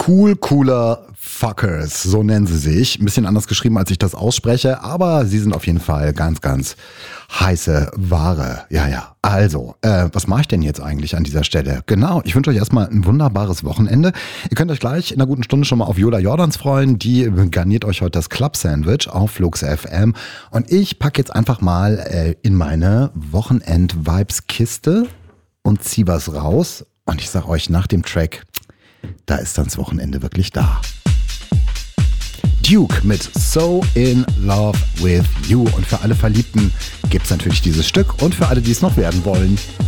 Cooler Fuckers, so nennen sie sich. Ein bisschen anders geschrieben, als ich das ausspreche, aber sie sind auf jeden Fall ganz, ganz heiße Ware. Ja. Also, was mache ich denn jetzt eigentlich an dieser Stelle? Genau, ich wünsche euch erstmal ein wunderbares Wochenende. Ihr könnt euch gleich in einer guten Stunde schon mal auf Yola Jordans freuen. Die garniert euch heute das Club-Sandwich auf Flux FM. Und ich packe jetzt einfach mal in meine Wochenend-Vibes-Kiste und zieh was raus. Und ich sag euch, nach dem Track, da ist dann das Wochenende wirklich da. Duke mit So in Love with You. Und für alle Verliebten gibt's natürlich dieses Stück und für alle, die es noch werden wollen,